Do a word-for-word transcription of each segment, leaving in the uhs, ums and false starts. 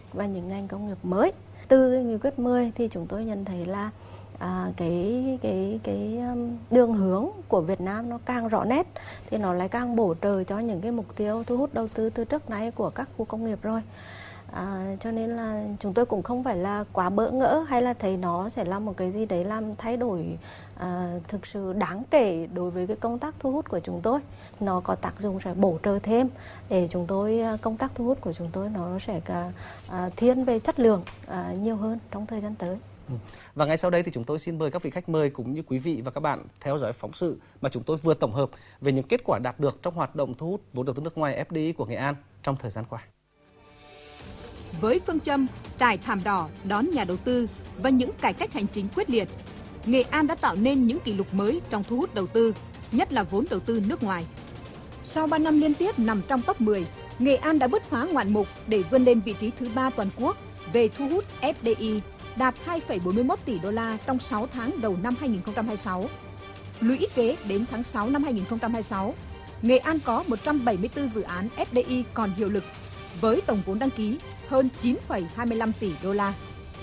và những ngành công nghiệp mới. Từ cái nghị quyết mười thì chúng tôi nhận thấy là à, cái cái cái đường hướng của Việt Nam nó càng rõ nét thì nó lại càng bổ trợ cho những cái mục tiêu thu hút đầu tư từ trước nay của các khu công nghiệp rồi. À, cho nên là chúng tôi cũng không phải là quá bỡ ngỡ hay là thấy nó sẽ là một cái gì đấy làm thay đổi à, thực sự đáng kể đối với cái công tác thu hút của chúng tôi. Nó có tác dụng sẽ bổ trợ thêm để chúng tôi công tác thu hút của chúng tôi nó sẽ cả, à, thiên về chất lượng à, nhiều hơn trong thời gian tới. Và ngay sau đây thì chúng tôi xin mời các vị khách mời cũng như quý vị và các bạn theo dõi phóng sự mà chúng tôi vừa tổng hợp về những kết quả đạt được trong hoạt động thu hút vốn đầu tư nước ngoài ép đê i của Nghệ An trong thời gian qua. Với phương châm trải thảm đỏ đón nhà đầu tư và những cải cách hành chính quyết liệt, Nghệ An đã tạo nên những kỷ lục mới trong thu hút đầu tư, nhất là vốn đầu tư nước ngoài. Sau ba năm liên tiếp nằm trong top mười, Nghệ An đã bứt phá ngoạn mục để vươn lên vị trí thứ ba toàn quốc về thu hút ép đê i, đạt hai phẩy bốn mươi mốt tỷ đô la trong sáu tháng đầu năm hai nghìn không trăm hai mươi sáu. Lũy kế đến tháng sáu năm hai nghìn không trăm hai mươi sáu, Nghệ An có một trăm bảy mươi tư dự án ép đê i còn hiệu lực, với tổng vốn đăng ký hơn chín phẩy hai mươi lăm tỷ đô la.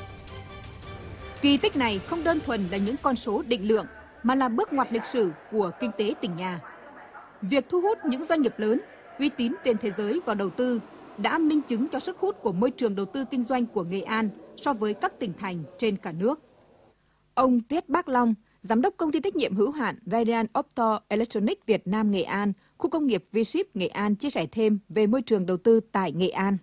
Kỳ tích này không đơn thuần là những con số định lượng, mà là bước ngoặt lịch sử của kinh tế tỉnh nhà. Việc thu hút những doanh nghiệp lớn, uy tín trên thế giới vào đầu tư đã minh chứng cho sức hút của môi trường đầu tư kinh doanh của Nghệ An so với các tỉnh thành trên cả nước. Ông Tiết Bác Long, Giám đốc Công ty trách nhiệm hữu hạn Radian Opto Electronics Việt Nam Nghệ An, khu công nghiệp V-Ship Nghệ An chia sẻ thêm về môi trường đầu tư tại Nghệ An.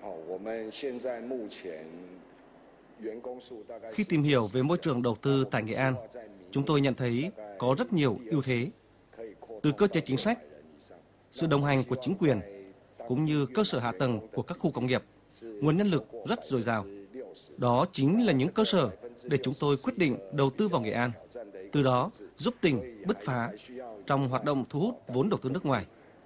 Khi tìm hiểu về môi trường đầu tư tại Nghệ An, chúng tôi nhận thấy có rất nhiều ưu thế. Từ cơ chế chính sách, sự đồng hành của chính quyền, cũng như cơ sở hạ tầng của các khu công nghiệp, nguồn nhân lực rất dồi dào. Đó chính là những cơ sở để chúng tôi quyết định đầu tư vào Nghệ An, từ đó giúp tỉnh bứt phá trong hoạt động thu hút vốn đầu tư nước ngoài.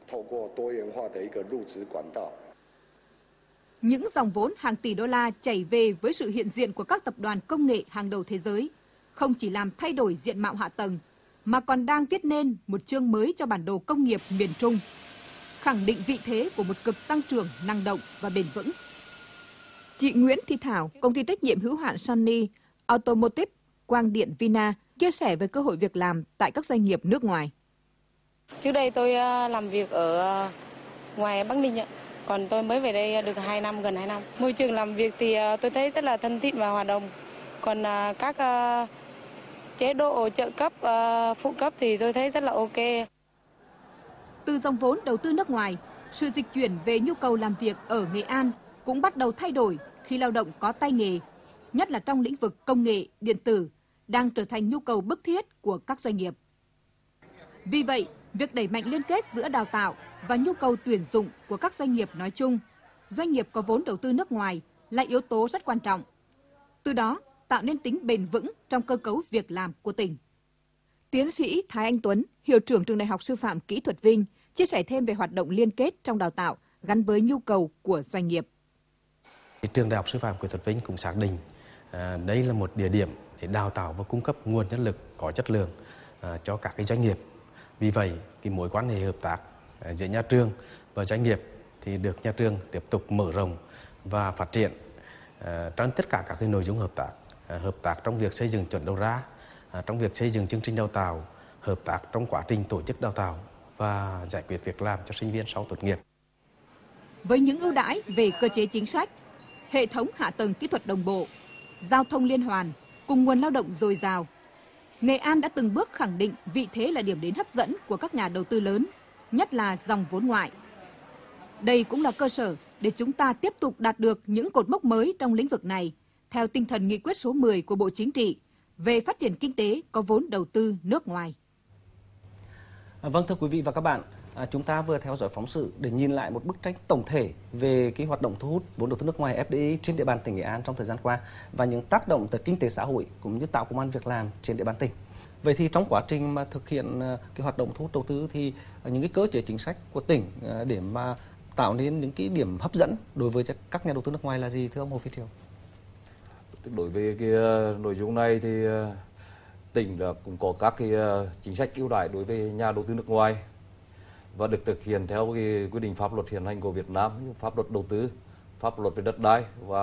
Những dòng vốn hàng tỷ đô la chảy về với sự hiện diện của các tập đoàn công nghệ hàng đầu thế giới, không chỉ làm thay đổi diện mạo hạ tầng, mà còn đang viết nên một chương mới cho bản đồ công nghiệp miền Trung, khẳng định vị thế của một cực tăng trưởng năng động và bền vững. Chị Nguyễn Thị Thảo, Công ty trách nhiệm hữu hạn Sunny Automotive Quang Điện Vina, chia sẻ về cơ hội việc làm tại các doanh nghiệp nước ngoài. Trước đây tôi làm việc ở ngoài Bắc Ninh ạ. Còn tôi mới về đây được hai năm, gần hai năm. Môi trường làm việc thì tôi thấy rất là thân thiện và hòa đồng. Còn các chế độ trợ cấp, phụ cấp thì tôi thấy rất là ok. Từ dòng vốn đầu tư nước ngoài, sự dịch chuyển về nhu cầu làm việc ở Nghệ An cũng bắt đầu thay đổi khi lao động có tay nghề, nhất là trong lĩnh vực công nghệ, điện tử, đang trở thành nhu cầu bức thiết của các doanh nghiệp. Vì vậy, việc đẩy mạnh liên kết giữa đào tạo và nhu cầu tuyển dụng của các doanh nghiệp nói chung, doanh nghiệp có vốn đầu tư nước ngoài là yếu tố rất quan trọng. Từ đó, tạo nên tính bền vững trong cơ cấu việc làm của tỉnh. Tiến sĩ Thái Anh Tuấn, Hiệu trưởng Trường Đại học Sư phạm Kỹ thuật Vinh, chia sẻ thêm về hoạt động liên kết trong đào tạo gắn với nhu cầu của doanh nghiệp. Trường Đại học Sư phạm Kỹ thuật Vinh cũng xác định à, đây là một địa điểm để đào tạo và cung cấp nguồn nhân lực có chất lượng à, cho các cái doanh nghiệp. Vì vậy, cái mối quan hệ hợp tác à, giữa nhà trường và doanh nghiệp thì được nhà trường tiếp tục mở rộng và phát triển à, trong tất cả các cái nội dung hợp tác, à, hợp tác trong việc xây dựng chuẩn đầu ra, à, trong việc xây dựng chương trình đào tạo, hợp tác trong quá trình tổ chức đào tạo và giải quyết việc làm cho sinh viên sau tốt nghiệp. Với những ưu đãi về cơ chế chính sách, hệ thống hạ tầng kỹ thuật đồng bộ, giao thông liên hoàn cùng nguồn lao động dồi dào, Nghệ An đã từng bước khẳng định vị thế là điểm đến hấp dẫn của các nhà đầu tư lớn, nhất là dòng vốn ngoại. Đây cũng là cơ sở để chúng ta tiếp tục đạt được những cột mốc mới trong lĩnh vực này, theo tinh thần nghị quyết số mười của Bộ Chính trị về phát triển kinh tế có vốn đầu tư nước ngoài. Vâng, thưa quý vị và các bạn, à, chúng ta vừa theo dõi phóng sự để nhìn lại một bức tranh tổng thể về cái hoạt động thu hút vốn đầu tư nước ngoài ép đê i trên địa bàn tỉnh Nghệ An trong thời gian qua và những tác động tới kinh tế xã hội cũng như tạo công ăn việc làm trên địa bàn tỉnh. Vậy thì trong quá trình mà thực hiện cái hoạt động thu hút đầu tư thì những cái cơ chế chính sách của tỉnh để mà tạo nên những cái điểm hấp dẫn đối với các nhà đầu tư nước ngoài là gì, thưa ông Hồ Phi Triều? Đối với cái nội dung này thì tỉnh là cũng có các cái chính sách ưu đãi đối với nhà đầu tư nước ngoài và được thực hiện theo cái quy định pháp luật hiện hành của Việt Nam, pháp luật đầu tư, pháp luật về đất đai và